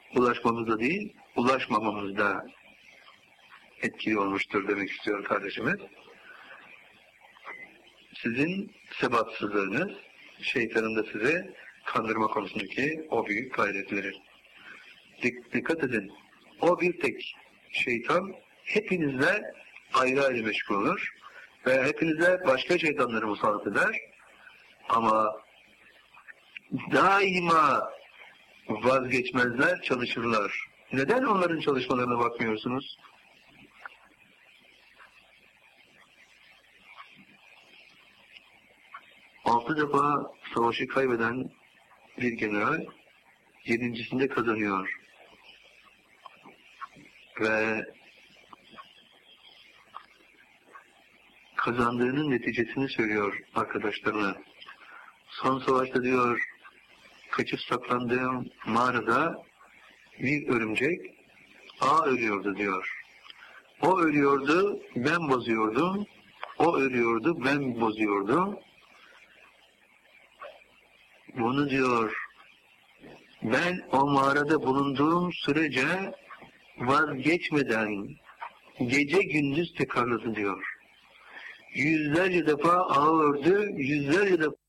ulaşmamızda değil, ulaşmamamızda etkili olmuştur demek istiyor kardeşimiz. Sizin sebatsızlığınız, şeytanın da size kandırma konusundaki o büyük gayretleri. Dikkat edin, o bir tek şeytan hepinizle ayrı ayrı meşgul olur ve hepinize başka şeytanları musallat eder ama daima vazgeçmezler, çalışırlar. Neden onların çalışmalarına bakmıyorsunuz? Altı defa savaşı kaybeden bir general 7.'sinde kazanıyor. Ve kazandığının neticesini söylüyor arkadaşlarına. Son savaşta diyor, kaçıp saklandığım mağarada bir örümcek ölüyordu diyor. O ölüyordu, ben bozuyordum. O ölüyordu, ben bozuyordum. Bunu diyor, ben o mağarada bulunduğum sürece vazgeçmeden gece gündüz tekrarladı diyor. Yüzlerce defa ağı ördü, yüzlerce defa